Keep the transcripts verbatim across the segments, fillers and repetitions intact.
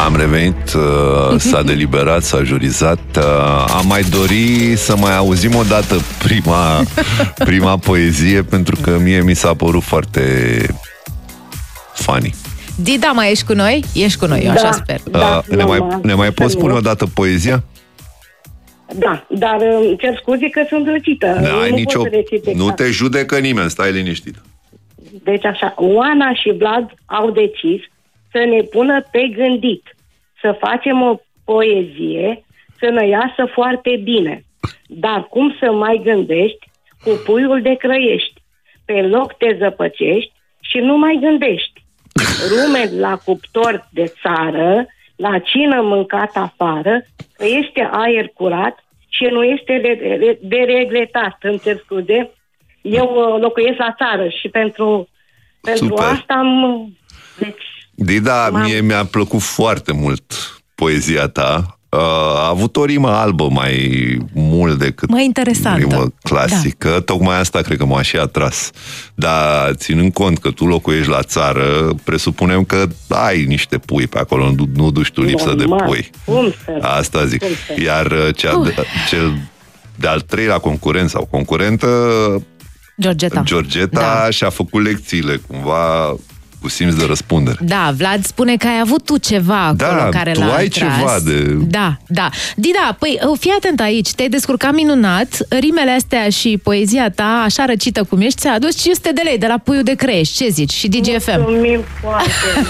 Am revenit, uh, s-a deliberat, s-a jurizat. uh, Am mai dori să mai auzim o dată prima, prima poezie, pentru că mie mi s-a părut foarte funny. Dida, mai ești cu noi? Ești cu noi, eu așa Da. sper. Da, uh, Ne mai, mama. ne mai poți spune o dată poezia? Da, dar îmi cer scuze că sunt răcită. N-ai nu nicio... pot să recit exact. Nu te judecă nimeni, stai liniștit. Deci așa, Oana și Vlad au decis să ne pună pe gândit, să facem o poezie, să ne iasă foarte bine. Dar cum să mai gândești cu puiul de Crăiești? Pe loc te zăpăcești și nu mai gândești. Rumen la cuptor de țară, la cină mâncat afară, că este aer curat și nu este de, de, de regretat. Îmi cer scuze. Eu uh, locuiesc la țară și pentru, pentru Super. asta am... Deci, Dida, m-am- mie mi-a plăcut foarte mult poezia ta. Uh, A avut o rimă albă mai mult decât Mai interesantă. rimă clasică. Da. Tocmai asta cred că m-a și atras. Dar ținând cont că tu locuiești la țară, presupunem că ai niște pui pe acolo, nu, nu duci tu lipsă normal. de pui. Cum să? Asta zic. Cum să? Iar uh, cea de, cel de-al treilea concurent sau concurentă, Georgeta. Georgeta, Da. și-a făcut lecțiile cumva cu simț de răspundere. Da, Vlad spune că ai avut tu ceva acolo Da, care tu l-a ai atras. ceva de- Da, da. Dida, păi fii atent aici, te-ai descurcat minunat, rimele astea și poezia ta, așa răcită cum ești, ți-a adus cinci sute de lei de la Puiul de Crăiești. Ce zici? Și D J F M. Mulțumim foarte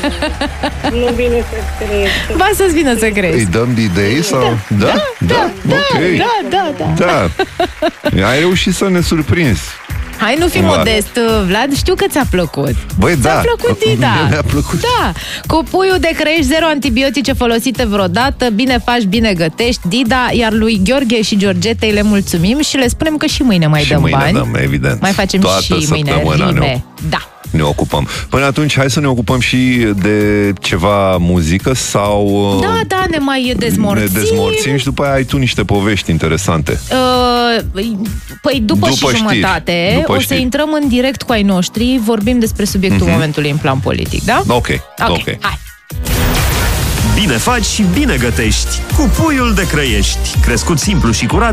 mult. Nu vine să crezi. Ba să-ți vină să crezi. Îi dăm idei sau... Da? Da? Da, ok. Da, da, da. Da. Ai reușit să ne surprinzi. Hai, nu fi Cumva. modest, Vlad, știu că ți-a plăcut. Băi, Ți-a da. plăcut, Dida. Mi-a plăcut. Da. Cu Puiul de Crăiești, zero antibiotice folosite vreodată, bine faci, bine gătești, Dida, iar lui Gheorghe și Georgetei le mulțumim și le spunem că și mâine mai Și dăm mâine bani. dăm, evident. Mai facem Toată și mâine săptămâna ne rime. Da. Ne ocupăm. Până atunci, hai să ne ocupăm și de ceva muzică sau... Da, da, ne mai dezmorțim. Ne dezmorțim și după aia ai tu niște povești interesante. Uh, păi după, După și știri. jumătate După o să știri. intrăm în direct cu ai noștri, vorbim despre subiectul Mhm. momentului în plan politic, da? Ok, Ok, ok. hai. Bine faci și bine gătești cu Puiul de Crăiești. Crescut simplu și curat